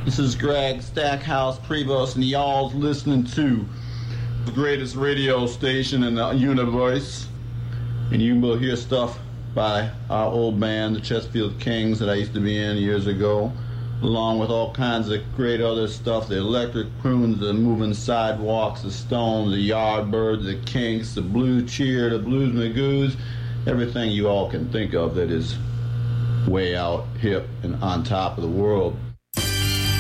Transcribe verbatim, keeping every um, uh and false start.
This is Greg Stackhouse Prevost, and y'all's listening to the greatest radio station in the universe. And you will hear stuff by our old band, the Chesterfield Kings, that I used to be in years ago, along with all kinds of great other stuff, the Electric Prunes, the Moving Sidewalks, the Stones, the Yardbirds, the Kinks, the Blue Cheer, the Blues Magoos, everything you all can think of that is way out, hip, and on top of the world.